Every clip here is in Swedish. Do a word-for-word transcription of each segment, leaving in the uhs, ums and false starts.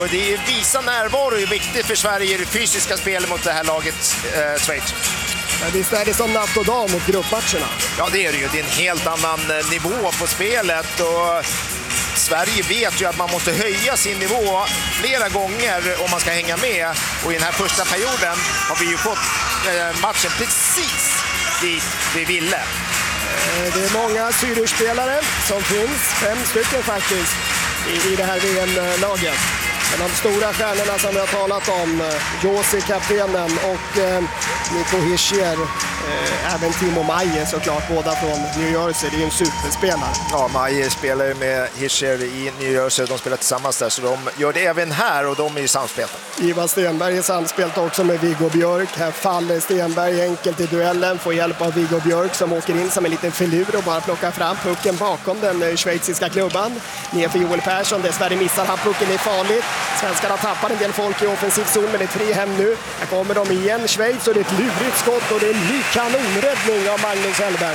Det är visa närvaro är viktigt för Sverige i det fysiska spelet mot det här laget, eh, Schweiz. Ja, visst är det som natt och dag mot gruppmatcherna? Ja, det är det ju. Det är en helt annan nivå på spelet och Sverige vet ju att man måste höja sin nivå flera gånger om man ska hänga med. Och i den här första perioden har vi ju fått eh, matchen precis dit vi ville. Det är många Zürich-spelare som finns, fem stycken faktiskt, i, i det här V M-laget. Men de stora stjärnorna som vi har talat om, Josi, kaptenen, och eh, Nico Hischier, eh, även Timo Maier såklart, båda från New Jersey. Det är en superspelare. Ja, Maier spelar ju med Hischier i New Jersey, de spelar tillsammans där, så de gör det även här och de är ju samspelta. Ivar Stenberg är samspelt också med Viggo Björk. Här faller Stenberg enkelt i duellen, får hjälp av Viggo Björk som åker in som en liten filur och bara plockar fram pucken bakom den schweiziska klubban. Ner för Joel Persson, dessvärre missar han pucken, är farligt. Svenskarna tappar en del folk i offensiv zon, men det är tre hem nu. Här kommer de igen, Schweiz, och det är ett lurigt skott och det är en ny kanonräddning av Magnus Hellberg.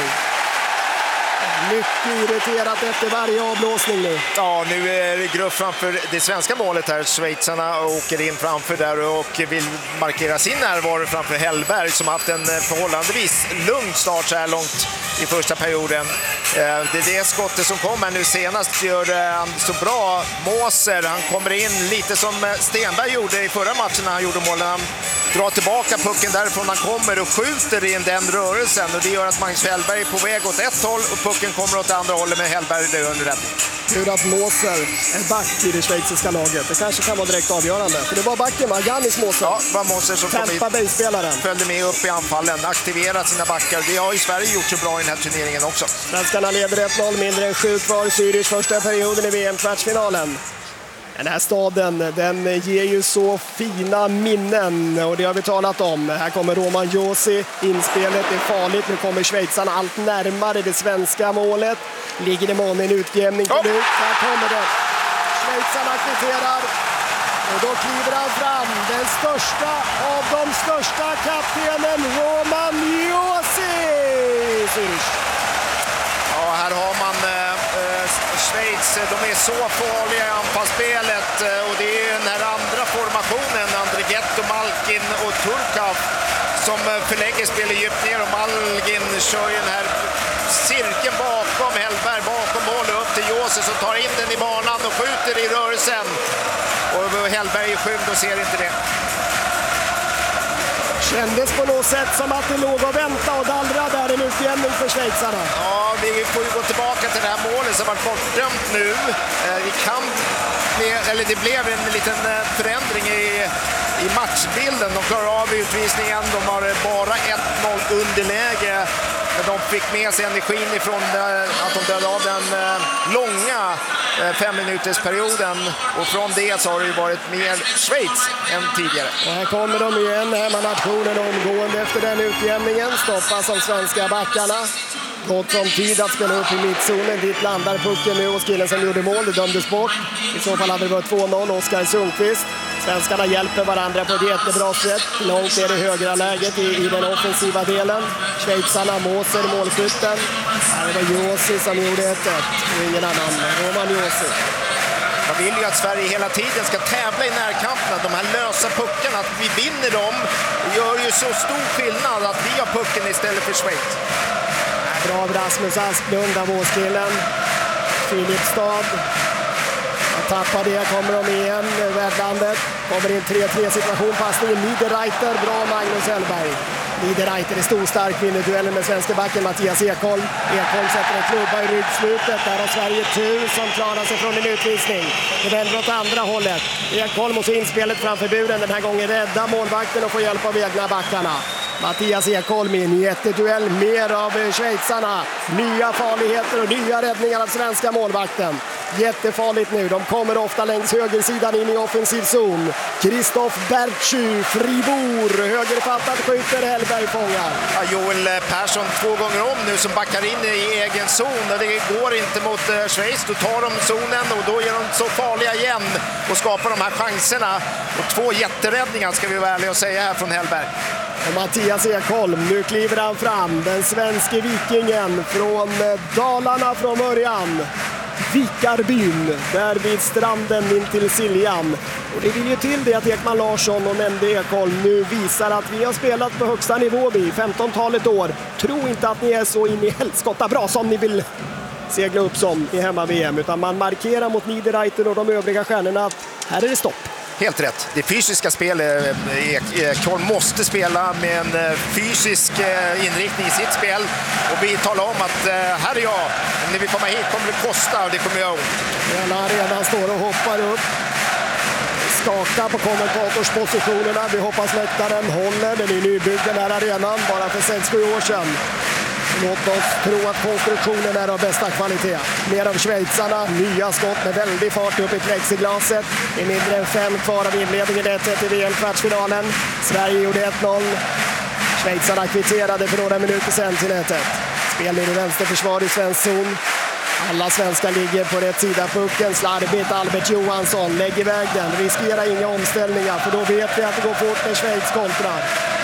Mycket irriterat efter varje avblåsning nu. Ja, nu är det grupp framför det svenska målet här. Schweizarna åker in framför där och vill markera sin närvaro framför Hellberg som haft en förhållandevis lugn start så här långt i första perioden. Det är det skottet som kommer nu senast, gör han så bra. Moser, han kommer in lite som Stenberg gjorde i förra matchen när han gjorde målen. Han drar tillbaka pucken därifrån han kommer och skjuter in den rörelsen, och det gör att Magnus Hellberg är på väg åt ett håll och pucken kommer åt andra hållet med Hellberg där under räddning. Hur att Moser är back i det schweiziska laget. Det kanske kan vara direkt avgörande. För det var backen, va? Janis Moser. Ja, det var Moser som kom Tampa Bay-spelaren. Följde med upp i anfallen, aktiverat sina backar. Det har ju Sverige gjort så bra i den här turneringen också. Svenskarna leder ett noll, mindre än sju kvar. Zürich första perioden i V M-kvartsfinalen. Den här staden, den ger ju så fina minnen, och det har vi talat om. Här kommer Roman Josi, inspelet är farligt, nu kommer schweizarna allt närmare det svenska målet. Ligger det mån en utjämning på nu? Här kommer det. Schweizarna kvitterar, och då kliver han fram, den största av de största, kaptenen Roman Josi. Zürich. Ja, här har man eh, Schweiz, de är så farliga i anfallsspelet, och det är den här andra formationen, Andrighetto, Malkin och Turkov, som förlägger spelet djupt ner, och Malkin kör ju den här cirkeln bakom Hellberg, bakom mål upp till Josi som tar in den i banan och skjuter i rörelsen, och Hellberg är skymd och ser inte det. Kändes på något sätt som att det låg och vänta och dallra där, en utjämning för schweizarna. Ja, vi får ju gå tillbaka till det här målet som varit bortdömt nu. Vi kan, eller det blev en liten förändring i, i matchbilden. De klarar av utvisningen, de har bara ett noll underläge. De fick med sig energin ifrån att de dödade av den långa fem minuters perioden, och från det så har det ju varit mer Schweiz än tidigare. Och här kommer de igen, hemmanationen omgående efter den utjämningen, stoppas av svenska backarna. Gott om tid att spela upp i mittzonen, dit landar pucken nu, och skillen som gjorde mål, det dömdes bort. I så fall hade det varit två noll, Oskar Sundqvist. Svenskarna hjälper varandra på ett jättebra sätt, långt ner i högra läget i, i den offensiva delen. Schweizarna, Moser, målskytten. Det var Josi som gjorde ett ett, och ingen annan, Roman Josi. Man vill ju att Sverige hela tiden ska tävla i närkamperna, de här lösa puckarna, att vi vinner dem, gör ju så stor skillnad att vi har pucken istället för Schweiz. Bra av Rasmus Asplund av Åskillen. Filipstad. Tappar det, kommer de igen. Räddandet. Kommer in tre tre situation. Passningen Niederreiter. Bra Magnus Hellberg. Niederreiter är storstark, vinner duellen med svenska backen Mattias Ekholm. Ekholm sätter en klubba i ryggslutet. Där har Sverige tur som klarar sig från en utvisning. Det vänder åt andra hållet. Ekholm och så inspelet framför buren. Den här gången rädda målvakten och får hjälp av egna backarna. Mattias Ekholm i en jätteduell, mer av schweizarna. Nya farligheter och nya räddningar av svenska målvakten. Jättefarligt nu, de kommer ofta längs högersidan in i offensiv zon. Christoph Bertschu, Fribourg, högerfattat skjuter, Hellberg fångar. Ja, Joel Persson två gånger om nu som backar in i egen zon. Det går inte mot Schweiz, då tar de zonen och då är de så farliga igen och skapar de här chanserna. Och två jätteräddningar ska vi vara ärliga och säga här från Hellberg. Och Mattias Ekholm, nu kliver han fram, den svenske vikingen från Dalarna från början. Vikarbyn, där vid stranden in till Siljan. Och det vill ju till det att Ekman Larsson och Mende Ekholm nu visar att vi har spelat på högsta nivå i femtontalet år. Tro inte att ni är så in i helskotta bra som ni vill segla upp som i hemma-V M, utan man markerar mot Niederreiter och de övriga stjärnorna att här är det stopp. Helt rätt. Det fysiska spelet, Ekholm måste spela med en fysisk inriktning i sitt spel. Och vi talar om att här är jag, när vi kommer hit kommer det kosta och det kommer göra ont. Hela arenan står och hoppar upp. Skakar på kommentatorspositionerna. Vi hoppas läktaren håller. Den är nybyggd den här arenan bara för sex sju år sedan. Låt oss tro att konstruktionen är av bästa kvalitet. Mer av schweizarna, nya skott med väldig fart upp i plexiglaset. Det är mindre än fem kvar av inledningen ett ett i V M-kvartsfinalen. Sverige gjorde ett noll. Schweizarna kvitterade för några minuter sedan till ett ett. Spel i vänsterförsvar i svensk zon. Alla svenskar ligger på rätt sida pucken. Slarvigt Albert Johansson lägger iväg den. Riskerar inga omställningar, för då vet vi att det går fort när Schweiz kontrar.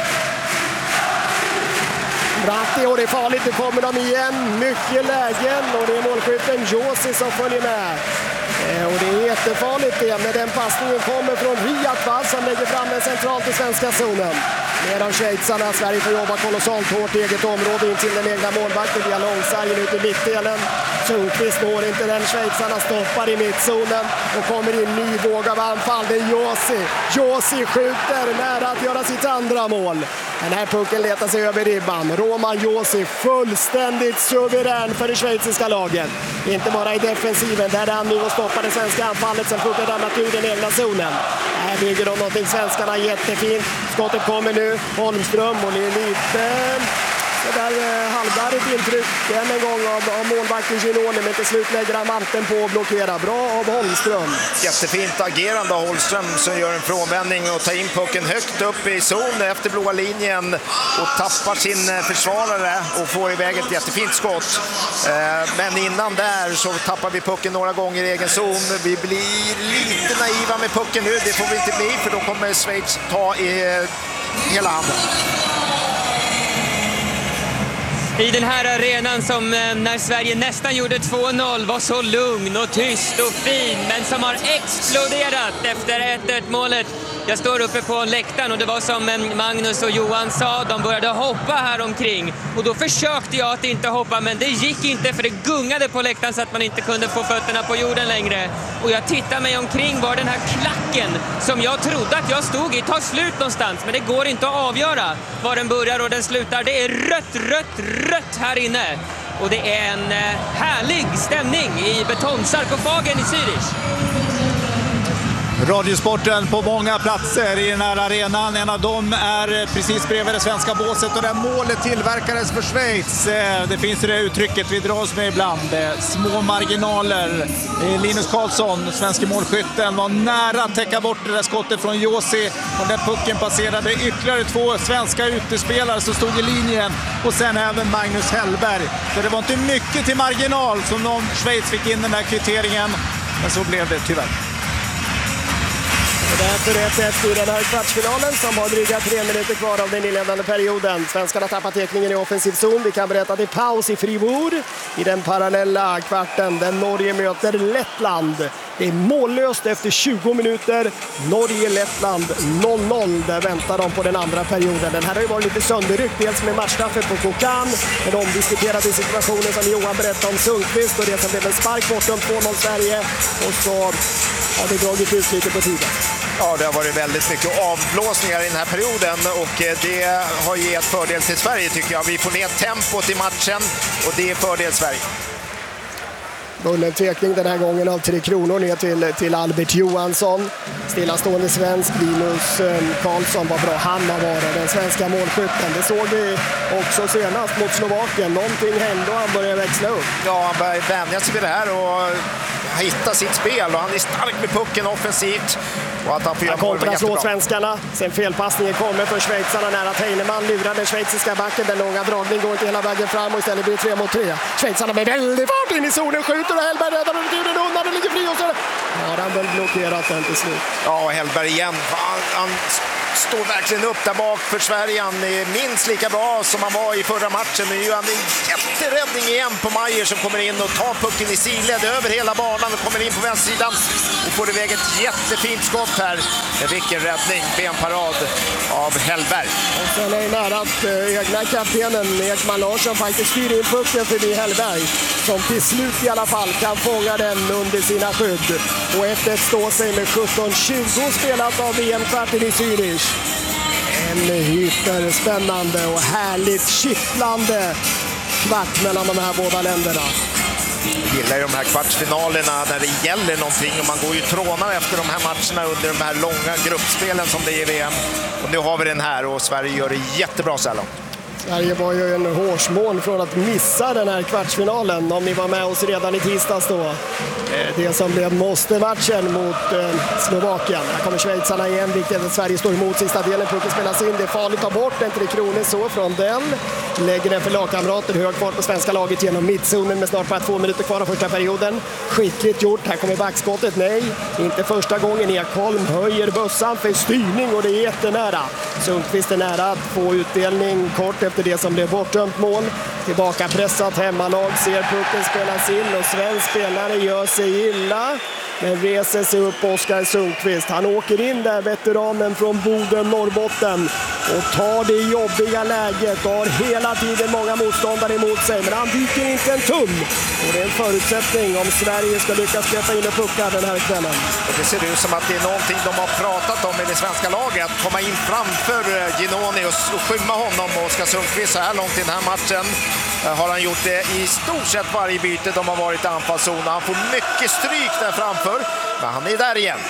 Ratti, och det är farligt, nu kommer de igen. Mycket lägen och det är målskytten Josi som följer med. Eh, och det är jättefarligt det, när den passningen kommer från Riatva som lägger fram den centralt i svenska zonen. Med av schweizarna, Sverige får jobba kolossalt hårt i eget område in till den egna målvakten via långsargen ut i mittdelen. Sundqvist når inte den, schweizarna stoppar i mittzonen och kommer in ny våg av anfall. Det är Josi. Josi skjuter nära att göra sitt andra mål. Den här pucken letar sig över ribban. Roman Josi fullständigt suverän för det schweiziska laget. Inte bara i defensiven, där är han nu och stoppar det svenska anfallet som pucken ramlat ur den egna zonen. Här bygger de någonting svenskarna jättefint. Skottet kommer nu, Holmström, och det är lite det där eh, halvdarrigt intryck än en gång av, av målvakten Ginoni, men till slut lägger han manteln på och blockerar. Bra av Holmström. Jättefint agerande av Holmström som gör en frånvändning och tar in pucken högt upp i zon efter blåa linjen och tappar sin försvarare och får iväg ett jättefint skott. Eh, men innan där så tappar vi pucken några gånger i egen zon. Vi blir lite naiva med pucken nu, det får vi inte bli, för då kommer Schweiz ta i eh, hela handen. I den här arenan som när Sverige nästan gjorde två noll var så lugn och tyst och fin, men som har exploderat efter ett ett målet. Jag står uppe på läktaren och det var som Magnus och Johan sa, de började hoppa här omkring. Och då försökte jag att inte hoppa, men det gick inte, för det gungade på läktaren så att man inte kunde få fötterna på jorden längre. Och jag tittar mig omkring var den här klacken som jag trodde att jag stod i tar slut någonstans. Men det går inte att avgöra var den börjar och den slutar. Det är rött, rött, rött här inne. Och det är en härlig stämning i betongsarkofagen i Zürich. Radiosporten på många platser i den här arenan. En av dem är precis bredvid det svenska båset och där målet tillverkades för Schweiz. Det finns det uttrycket vi dras med ibland. Små marginaler. Linus Karlsson, svenska målskytten, var nära att täcka bort det där skottet från Josi. Och när pucken passerade ytterligare två svenska utespelare som stod i linjen. Och sen även Magnus Hellberg. Så det var inte mycket till marginal som någon Schweiz fick in den här kvitteringen. Men så blev det tyvärr. Och därför ett ett i den här kvartsfinalen som har dryga tre minuter kvar av den inledande perioden. Svenskarna tappar täckningen i offensiv zon. Vi kan berätta att det är paus i Fribourg i den parallella kvarten. Den Norge möter Lettland. Det är mållöst efter tjugo minuter. Norge-Lettland noll noll. Där väntar de på den andra perioden. Den här har ju varit lite sönderryckt. Dels med matchstraffet på Kokan. Den omdiskuterade situationen som Johan berättade om Sundqvist. Och det som blev en spark bortom två noll Sverige. Och så har det dragit ut lite på tiden. Ja, det har varit väldigt mycket avblåsningar i den här perioden och det har gett fördel till Sverige tycker jag. Vi får ner tempot i matchen och det är fördel Sverige. Bullentveckning den här gången av Tre Kronor ner till, till Albert Johansson. Stillastående svensk. Linus Karlsson var bra. Han har varit den svenska målskytten. Det såg vi också senast mot Slovakien. Någonting hände och han började växla upp. Ja, han började vänja sig vid det här och hitta sitt spel och han är stark med pucken offensivt. Och att han får göra mål var jättebra. Svenskarna. Sen felpassningen kommer för schweizarna nära att Heinemann lurar den schweiziska backen. Den långa dragning går inte hela vägen fram och istället blir det tre mot tre. Schweizarna med väldigt fart in i zonen, skjuter och Hellberg räddar och betyder undan. Den ligger fri och så har han väl blockerat den till slut. Ja, Hellberg igen. Han, han står verkligen upp där bak för Sverige. Han är minst lika bra som han var i förra matchen. Nu gör han en jätteräddning igen på Mayer som kommer in och tar pucken i sidled över hela banan och kommer in på vänstersidan och får iväg ett jättefint skott här. Vilken räddning, benparad av Hellberg. Och sen är det nära att äh, egna kaptenen Ekman Larsson faktiskt styr in pucken förbi Hellberg, som till slut i alla fall kan fånga den under sina skydd. Och ett ett står sig med sjutton tjugo spelat av V M-kvarten i Zürich. En hyperspännande och härligt kittlande kvart mellan de här båda länderna. Jag gillar ju de här kvartsfinalerna när det gäller någonting och man går ju trånar efter de här matcherna under de här långa gruppspelen som det är i V M. Och nu har vi den här och Sverige gör det jättebra så här långt. Sverige var ju en hårsmån från att missa den här kvartsfinalen, om ni var med oss redan i tisdags då. Det som blev måste-matchen mot eh, Slovakien. Här kommer schweizarna igen, viktigt att Sverige står emot sista delen. Pucken spelas in, det är farligt att ta bort en tre kronor så från den. Lägger den för lagkamrater, hög fart på svenska laget genom mittzonen med snart bara två minuter kvar av första perioden. Skickligt gjort, här kommer backskottet, nej, inte första gången. Ekholm höjer bössan för styrning och det är jättenära. Sundqvist är nära att få utdelning kort efter det som blev bortdömt mål. Tillbaka pressat hemmalag, ser pucken spelas in och svensk spelare gör sig illa. Men reser sig upp Oskar Sundqvist. Han åker in där, veteranen från Boden, Norrbotten. Och tar det jobbiga läget och har hela tiden många motståndare emot sig. Men han dyker inte en tum. Och det är en förutsättning om Sverige ska lyckas släppa in och pucka den här kvällen. Och det ser ut som att det är någonting de har pratat om i det svenska laget. Att komma in framför Ginoni och skymma honom. Och Oskar Sundqvist så här långt i den här matchen har han gjort det i stort sett varje byte de har varit i anfallszon. Han får mycket stryk där framför. Men han är där igen.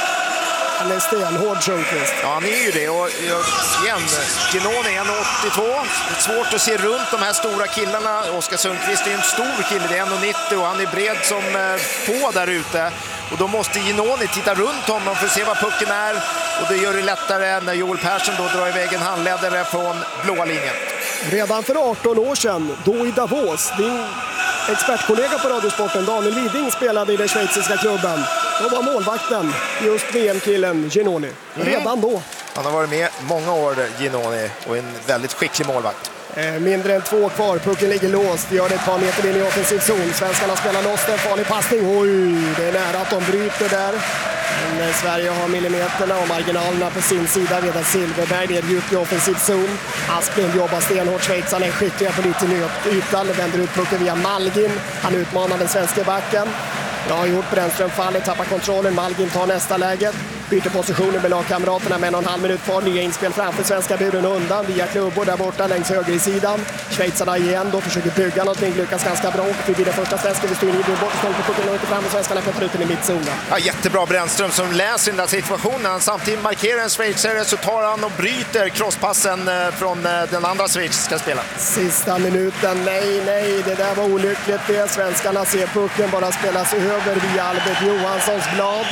Han är stenhård Sundqvist. Ja, han är ju det. Och igen, Ginoni är en åttiotvå. Det är svårt att se runt de här stora killarna. Oskar Sundqvist är en stor kille, det är en nittio och han är bred som på där ute. Och då måste Ginoni titta runt honom för att se vad pucken är. Och det gör det lättare när Joel Persson då drar iväg en handledare från blåa linjen. Redan för arton år sedan, då i Davos, din expertkollega på Radiosporten Daniel Widing spelade i den schweiziska klubben. Då var målvakten just V M-killen Ginoni. Redan då. Han har varit med många år, Ginoni, och en väldigt skicklig målvakt. Eh, mindre än två kvar, pucken ligger låst. Gör det ett par meter in i offensiv zon. Svenskarna spelar loss, en farlig passning. Oj, det är nära att de bryter där. Men Sverige har millimeterna och marginalerna på sin sida. Redan Silverberg ner djupt i offensiv zon. Asplund jobbar stenhårt. Schweizarna är skickliga på lite ytan. Vänder ut pucken via Malgin. Han utmanar den svenska backen. Bra gjort, Brännström faller, tappar kontrollen. Malgin tar nästa läget. Byter positioner med lagkamraterna med en och en halv minut kvar. Nya inspel framför svenska buren undan via klubbor där borta längs högersidan. Schweizarna igen då försöker bygga någonting, lyckas ganska bra. Vi blir den första svensken, vi styr in bort och stånd på pucken och inte fram och svenskarna skjuter ut den i mittzonen. Ja, jättebra Brännström som läser den där situationen. Samtidigt markerar en schweizare så tar han och bryter crosspassen från den andra schweiziska spelaren. Sista minuten, nej, nej, det där var olyckligt det. Svenskarna ser pucken bara spelas över via Albert Johanssons blad.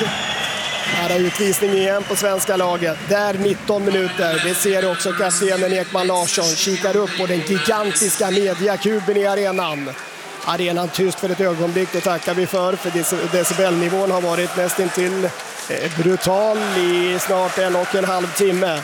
Här är utvisning igen på svenska laget. Där nitton minuter. Det ser också kaptenen Ekman Larsson. Kikar upp på den gigantiska mediakuben i arenan. Arenan tyst för ett ögonblick, det tackar vi för. För decibelnivån har varit nästintill brutal i snart en och en halv timme.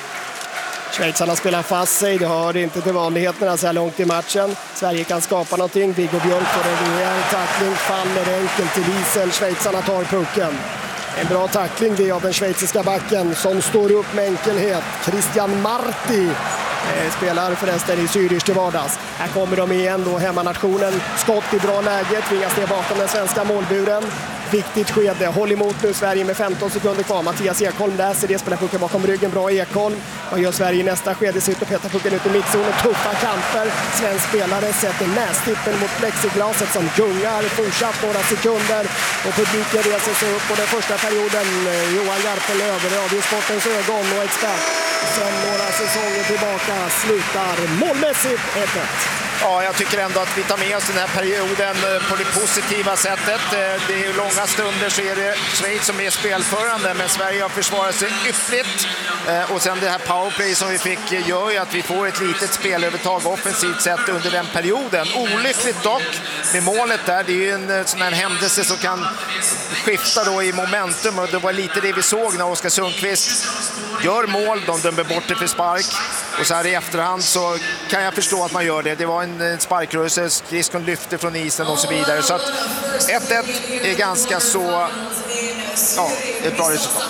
Schweizarna spelar fast sig, det hör inte till vanligheterna så här långt i matchen. Sverige kan skapa någonting. Viggo Björk får en rejäl tackling, faller enkelt till isen. Schweizarna tar pucken. En bra tackling det av den schweiziska backen som står upp med enkelhet. Christian Marti eh, spelar förresten i Zürich till vardags. Här kommer de igen då, hemmanationen. Skott i bra läge, tvingas ner bakom den svenska målburen. Viktigt skede, håll emot nu Sverige med femton sekunder kvar. Mattias Ekholm läser det, spelar pucken bakom ryggen, bra Ekholm. Vad gör Sverige i nästa skede? Sitter och petar pucken ut i mittzonen, tuffa kamper. Svensk spelare sätter nästippen mot plexiglaset som gungar fortsatt några sekunder. Och publiken reser sig upp på den första perioden. Johan Garpenlöv, Radiosportens ögon och expert. Sen några säsonger tillbaka slutar målmässigt ett ett. Ja, jag tycker ändå att vi tar med oss den här perioden på det positiva sättet. Det är långa stunder så är det Schweiz som är spelförande, men Sverige har försvarat sig yppligt. Och sen det här powerplay som vi fick gör ju att vi får ett litet spelövertag offensivt sett under den perioden. Olyckligt dock med målet där. Det är ju en sån här händelse som kan skifta då i momentum, och det var lite det vi såg när Oskar Sundqvist gör mål. De dömer bort det för spark. Och så här i efterhand så kan jag förstå att man gör det. Det var en sparkrörelse, skridskon lyfte från isen och så vidare. Så att ett ett är ganska så, ja, ett bra resultat.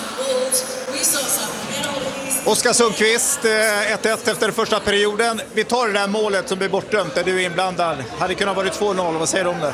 Oskar Sundqvist, ett ett efter första perioden. Vi tar det där målet som blir bortdömt där du är inblandad. Hade kunnat vara två noll, vad säger du om det?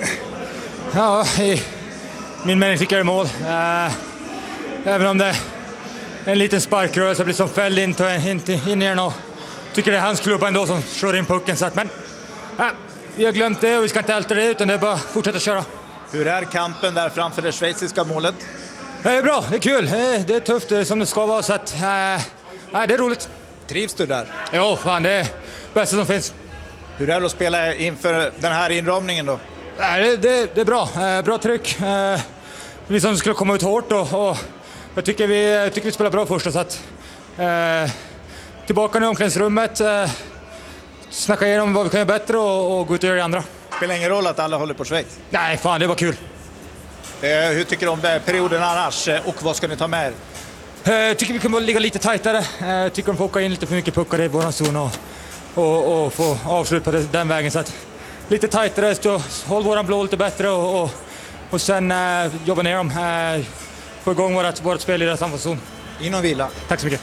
Ja, i min mening tycker jag det är mål. Äh, även om det en liten sparkrörelse blir som fälld in, in, in i den, och tycker det är hans klubba ändå som slår in pucken. Så att, men äh, vi har glömt det och vi ska inte älta det, utan det är bara att fortsätta köra. Hur är kampen där framför det schweiziska målet? Det är bra, det är kul, det är tufft, det är som det ska vara, så att, äh, det är roligt. Trivs du där? Jo, fan, det är det bästa som finns. Hur är det att spela inför den här inramningen då? Äh, det, det, det är bra, äh, bra tryck. Äh, vi som skulle komma ut hårt och, och jag tycker vi, jag tycker vi spelar bra först, så att eh, tillbaka nu i omklädningsrummet, eh, snacka igenom vad vi kan göra bättre och, och gå ut och göra det andra. Spelar ingen roll att alla håller på Schweiz? Nej, fan, det var kul. Eh, hur tycker du om perioden annars, och vad ska ni ta med er? Eh, tycker vi kan ligga lite tajtare, eh, tycker de får åka in lite för mycket puckar i våran zon och, och, och få avsluta den vägen, så att lite tajtare, så håll våran blå lite bättre och, och, och sen eh, jobba ner dem. Eh, få igång vårt, vårt spel i deras anfallszon. Inom vila. Tack så mycket.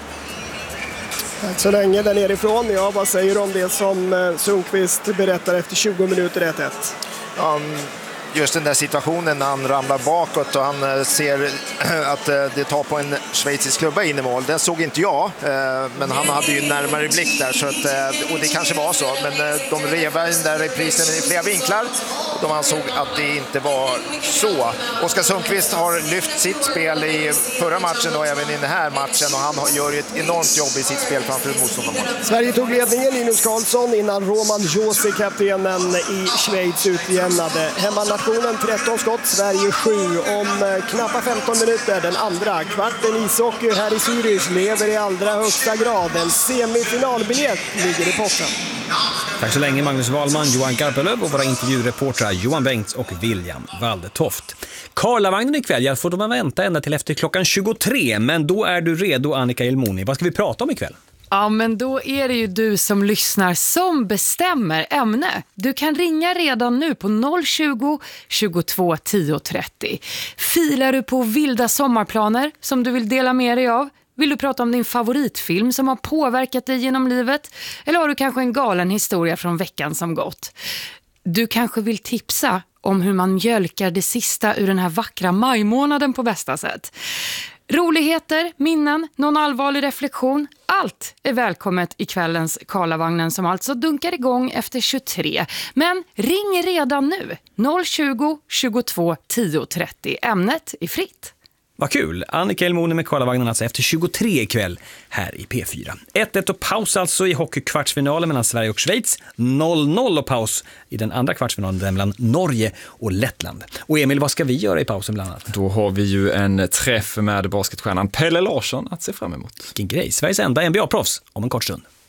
Tack så länge där nerifrån. Ja, vad säger du om det som Sundqvist berättar efter tjugo minuter ett ett? Um, just den där situationen när han ramlar bakåt och han ser att det tar på en schweizisk klubba in i mål. Den såg inte jag, men han hade ju närmare blick där, så att, och det kanske var så. Men de revade in där reprisen i flera vinklar. De ansåg att det inte var så. Oskar Sundqvist har lyft sitt spel i förra matchen och även i den här matchen, och han gör ju ett enormt jobb i sitt spel framför motståndarmål. Sverige tog ledningen, Linus Karlsson, innan Roman Josi, kaptenen i Schweiz, utjämnade. Hemmanationen tretton skott, Sverige sju. Om knappa femton minuter, den andra kvarten ishockey här i Zürich lever i allra högsta grad. En semifinalbiljett ligger i potten. Tack så länge Magnus Wahlman, Johan Garpelöv och våra intervjureportrar Johan Bengts och William Waldetoft. Karlavagnen ikväll, jag får de vänta ända till efter klockan tjugotre, men då är du redo, Annika Ilmoni. Vad ska vi prata om ikväll? Ja, men då är det ju du som lyssnar som bestämmer ämne. Du kan ringa redan nu på noll tjugo, tjugotvå, tio trettio. Filar du på vilda sommarplaner som du vill dela med dig av? Vill du prata om din favoritfilm som har påverkat dig genom livet? Eller har du kanske en galen historia från veckan som gått? Du kanske vill tipsa om hur man mjölkar det sista ur den här vackra majmånaden på bästa sätt. Roligheter, minnen, någon allvarlig reflektion. Allt är välkommet i kvällens Karlavagnen som alltså dunkar igång efter tjugotre. Men ring redan nu. noll tjugo, tjugotvå, tio trettio. Ämnet är fritt. Vad kul! Annika Ilmoni med Karlavagnen alltså efter tjugotre ikväll här i P fyra. ett ett och paus alltså i hockeykvartsfinalen mellan Sverige och Schweiz. noll noll och paus i den andra kvartsfinalen mellan Norge och Lettland. Och Emil, vad ska vi göra i pausen bland annat? Då har vi ju en träff med basketstjärnan Pelle Larsson att se fram emot. Vilken grej! Sveriges enda N B A-proffs om en kort stund.